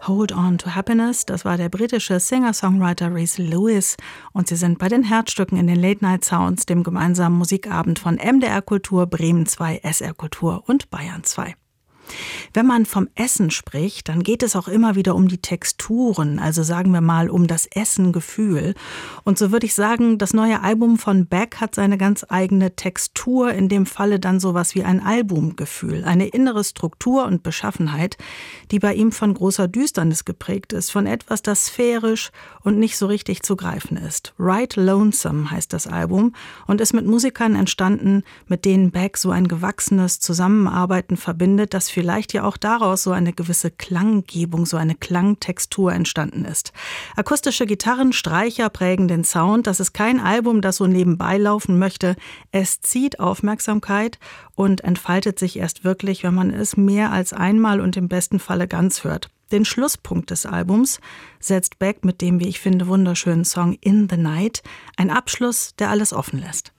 Hold On to Happiness. Das war der britische Singer-Songwriter Rhys Lewis und sie sind bei den Herzstücken in den Late Night Sounds, dem gemeinsamen Musikabend von MDR Kultur, Bremen 2, SR Kultur und Bayern 2. Wenn man vom Essen spricht, dann geht es auch immer wieder um die Texturen, also sagen wir mal um das Essengefühl. Und so würde ich sagen, das neue Album von Beck hat seine ganz eigene Textur, in dem Falle dann sowas wie ein Albumgefühl, eine innere Struktur und Beschaffenheit, die bei ihm von großer Düsternis geprägt ist, von etwas, das sphärisch und nicht so richtig zu greifen ist. Right Lonesome heißt das Album und ist mit Musikern entstanden, mit denen Beck so ein gewachsenes Zusammenarbeiten verbindet, das vielleicht ja auch daraus so eine gewisse Klanggebung, so eine Klangtextur entstanden ist. Akustische Gitarren, Streicher prägen den Sound. Das ist kein Album, das so nebenbei laufen möchte. Es zieht Aufmerksamkeit und entfaltet sich erst wirklich, wenn man es mehr als einmal und im besten Falle ganz hört. Den Schlusspunkt des Albums setzt Beck mit dem, wie ich finde, wunderschönen Song In the Night, ein Abschluss, der alles offen lässt.